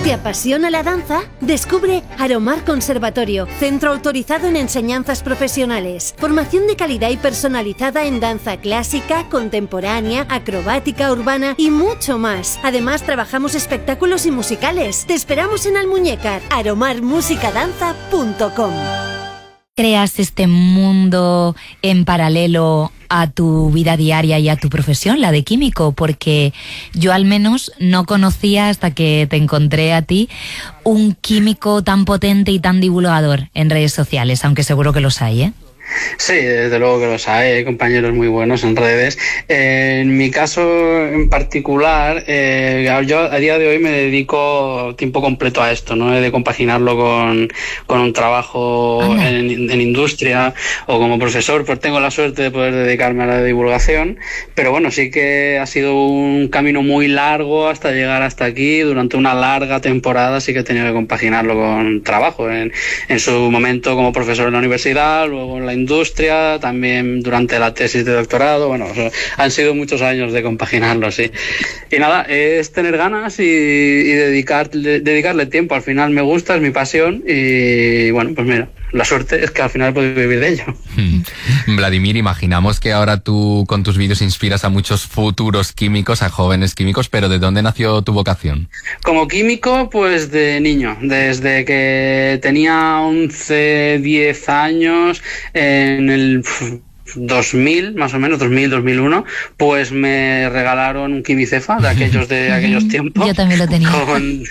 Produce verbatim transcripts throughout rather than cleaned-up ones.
¿Te apasiona la danza? Descubre Aromar Conservatorio, centro autorizado en enseñanzas profesionales. Formación de calidad y personalizada en danza clásica, contemporánea, acrobática, urbana y mucho más. Además, trabajamos espectáculos y musicales. Te esperamos en Almuñécar, aromar música danza punto com. ¿Creas este mundo en paralelo a tu vida diaria y a tu profesión, la de químico? Porque yo al menos no conocía, hasta que te encontré a ti, un químico tan potente y tan divulgador en redes sociales, aunque seguro que los hay, ¿eh? Sí, desde luego que los hay, hay compañeros muy buenos en redes. Eh, en mi caso en particular, eh, yo a día de hoy me dedico tiempo completo a esto, ¿no? He de compaginarlo con, con un trabajo en, en industria o como profesor, pues tengo la suerte de poder dedicarme a la divulgación, pero bueno, sí que ha sido un camino muy largo hasta llegar hasta aquí. Durante una larga temporada sí que he tenido que compaginarlo con trabajo, en, en su momento como profesor en la universidad, luego en la industria, también durante la tesis de doctorado. Bueno, o sea, han sido muchos años de compaginarlo, sí. Y nada, es tener ganas y, y dedicar, de, dedicarle tiempo. Al final me gusta, es mi pasión y bueno, pues mira, la suerte es que al final puedo vivir de ello. Hmm. Vladimir, imaginamos que ahora tú con tus vídeos inspiras a muchos futuros químicos, a jóvenes químicos, pero ¿de dónde nació tu vocación? Como químico, pues de niño, desde que tenía once, diez años, en el dos mil, más o menos, dos mil, dos mil uno, pues me regalaron un quimicefa de aquellos de aquellos tiempos. Yo también lo tenía. Con,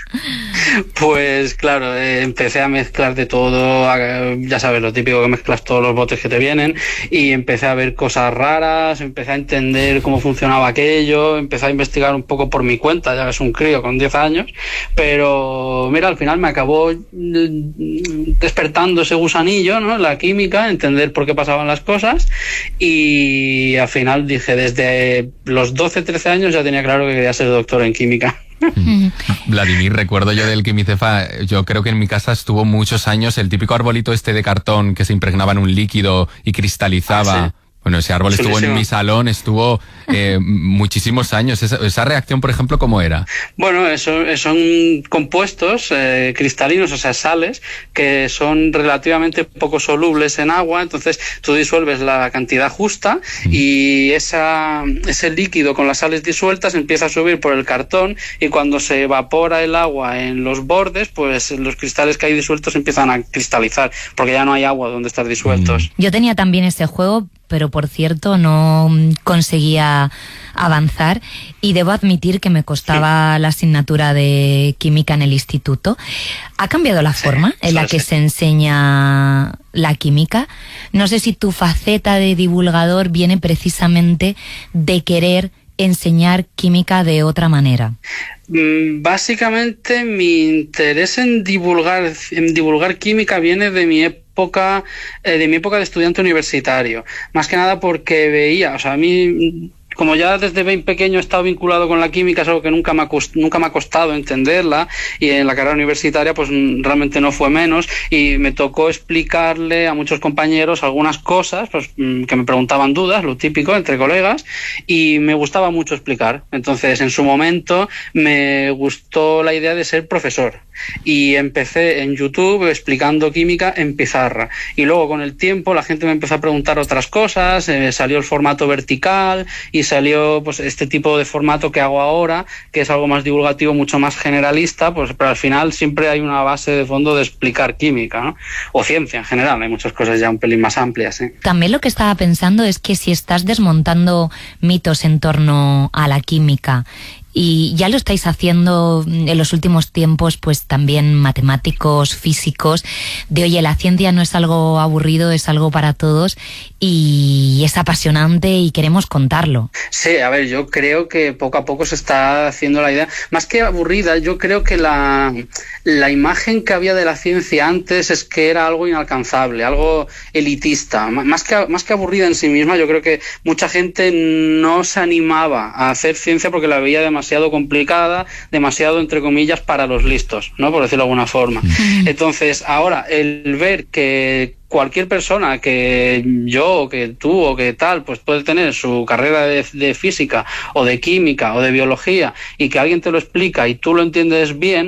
pues claro, eh, empecé a mezclar de todo, a, ya sabes, lo típico que mezclas todos los botes que te vienen, y empecé a ver cosas raras, empecé a entender cómo funcionaba aquello, empecé a investigar un poco por mi cuenta, ya ves, un crío con diez años, pero mira, al final me acabó despertando ese gusanillo, ¿no? La química, entender por qué pasaban las cosas. Y al final dije, desde los doce, trece años ya tenía claro que quería ser doctor en química. Vladimir, recuerdo yo del quimicefa, yo creo que en mi casa estuvo muchos años el típico arbolito este de cartón que se impregnaba en un líquido y cristalizaba. Ah, sí. Bueno, ese árbol estuvo en mi salón, estuvo eh, muchísimos años. Esa, esa reacción, por ejemplo, ¿cómo era? Bueno, eso, son compuestos eh, cristalinos, o sea, sales, que son relativamente poco solubles en agua. Entonces tú disuelves la cantidad justa mm. y esa, ese líquido con las sales disueltas empieza a subir por el cartón, y cuando se evapora el agua en los bordes, pues los cristales que hay disueltos empiezan a cristalizar, porque ya no hay agua donde estar disueltos. Yo tenía también ese juego, pero por cierto no conseguía avanzar, y debo admitir que me costaba sí. la asignatura de química en el instituto. ¿Ha cambiado la forma sí, en la que sí. se enseña la química? No sé si tu faceta de divulgador viene precisamente de querer enseñar química de otra manera. Básicamente mi interés en divulgar, en divulgar química viene de mi época, eh, de mi época de estudiante universitario. Más que nada porque veía, o sea, a mí, como ya desde bien pequeño he estado vinculado con la química, es algo que nunca me ha cost- nunca me ha costado entenderla, y en la carrera universitaria pues realmente no fue menos, y me tocó explicarle a muchos compañeros algunas cosas pues que me preguntaban dudas, lo típico entre colegas, y me gustaba mucho explicar. Entonces en su momento me gustó la idea de ser profesor, y empecé en YouTube explicando química en pizarra, y luego con el tiempo la gente me empezó a preguntar otras cosas, eh, salió el formato vertical y salió pues este tipo de formato que hago ahora, que es algo más divulgativo, mucho más generalista, pues pero al final siempre hay una base de fondo de explicar química, ¿no? O ciencia en general, hay muchas cosas ya un pelín más amplias, ¿eh? También lo que estaba pensando es que si estás desmontando mitos en torno a la química, y ya lo estáis haciendo en los últimos tiempos, pues también matemáticos, físicos, de oye, la ciencia no es algo aburrido, es algo para todos y es apasionante y queremos contarlo. Sí, a ver, yo creo que poco a poco se está haciendo la idea, más que aburrida, yo creo que la, la imagen que había de la ciencia antes es que era algo inalcanzable, algo elitista, más que, más que aburrida en sí misma. Yo creo que mucha gente no se animaba a hacer ciencia porque la veía demasiado demasiado complicada, demasiado, entre comillas, para los listos, ¿no? Por decirlo de alguna forma. Entonces, ahora, el ver que cualquier persona, que yo, o que tú, o que tal, pues puede tener su carrera de, de física, o de química, o de biología, y que alguien te lo explica y tú lo entiendes bien,